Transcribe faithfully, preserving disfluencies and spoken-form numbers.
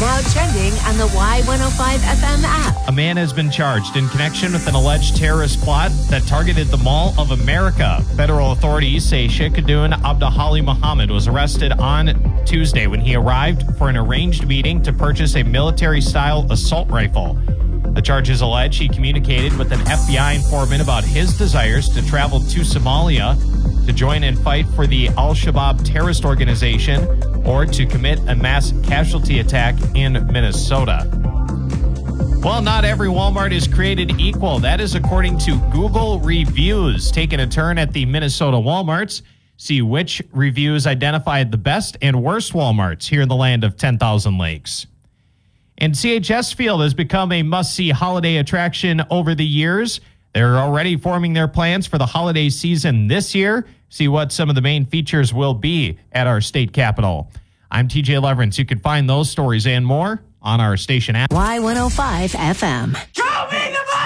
Now trending on the Y one oh five F M app. A man has been charged in connection with an alleged terrorist plot that targeted the Mall of America. Federal authorities say Sheikhadoon Abdulhali Muhammad was arrested on Tuesday when he arrived for an arranged meeting to purchase a military-style assault rifle. The charges allege he communicated with an F B I informant about his desires to travel to Somalia to join and fight for the Al-Shabaab terrorist organization or to commit a mass casualty attack in Minnesota. Well, not every Walmart is created equal. That is according to Google Reviews. Taking a turn at the Minnesota Walmarts, see which reviews identified the best and worst Walmarts here in the land of ten thousand lakes. And C H S Field has become a must-see holiday attraction over the years. They're already forming their plans for the holiday season this year. See what some of the main features will be at our state capitol. I'm T J Leverance. You can find those stories and more on our station app. Y one oh five F M.